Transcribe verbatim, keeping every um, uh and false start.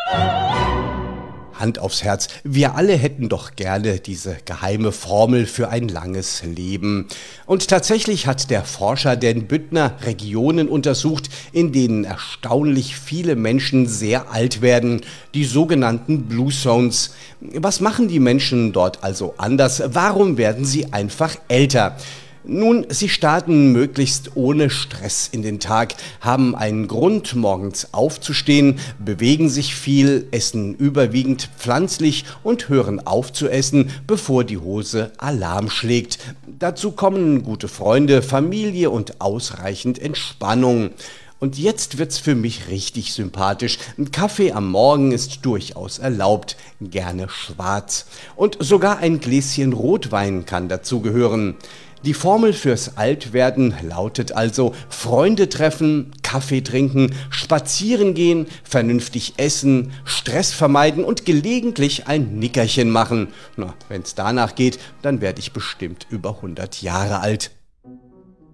Hand aufs Herz, wir alle hätten doch gerne diese geheime Formel für ein langes Leben. Und tatsächlich hat der Forscher Dan Büttner Regionen untersucht, in denen erstaunlich viele Menschen sehr alt werden, die sogenannten Blue Zones. Was machen die Menschen dort also anders? Warum werden sie einfach älter? Nun, sie starten möglichst ohne Stress in den Tag, haben einen Grund, morgens aufzustehen, bewegen sich viel, essen überwiegend pflanzlich und hören auf zu essen, bevor die Hose Alarm schlägt. Dazu kommen gute Freunde, Familie und ausreichend Entspannung. Und jetzt wird's für mich richtig sympathisch. Ein Kaffee am Morgen ist durchaus erlaubt, gerne schwarz. Und sogar ein Gläschen Rotwein kann dazugehören. Die Formel fürs Altwerden lautet also: Freunde treffen, Kaffee trinken, spazieren gehen, vernünftig essen, Stress vermeiden und gelegentlich ein Nickerchen machen. Na, wenn's danach geht, dann werde ich bestimmt über hundert Jahre alt.